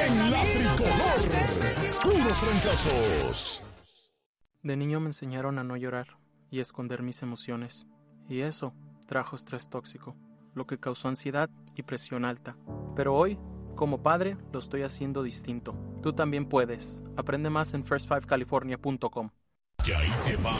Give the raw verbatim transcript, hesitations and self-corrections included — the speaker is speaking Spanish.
en la tricolor. Puros trancazos. De niño me enseñaron a no llorar y esconder mis emociones. Y eso trajo estrés tóxico, lo que causó ansiedad y presión alta. Pero hoy, como padre, lo estoy haciendo distinto. Tú también puedes. Aprende más en first five california punto com. Que ahí te va